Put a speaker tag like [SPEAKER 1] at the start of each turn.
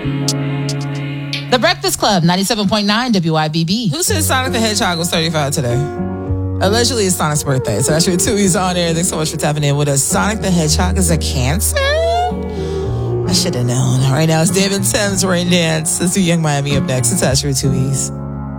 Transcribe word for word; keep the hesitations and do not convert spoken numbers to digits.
[SPEAKER 1] The Breakfast Club, ninety-seven point nine W I B B.
[SPEAKER 2] Who said Sonic the Hedgehog was thirty-five today? Allegedly, it's Sonic's birthday. So that's your two E's on there. Thanks so much for tapping in with us. Sonic the Hedgehog is a Cancer? I should have known. Right now, it's David Thames, Rain Dance. Let's do Young Miami up next. It's Asher with two E's.